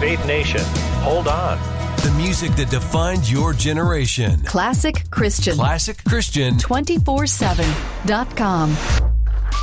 Faith Nation. Hold on. The music that defined your generation. Classic Christian. Classic Christian. 247.com.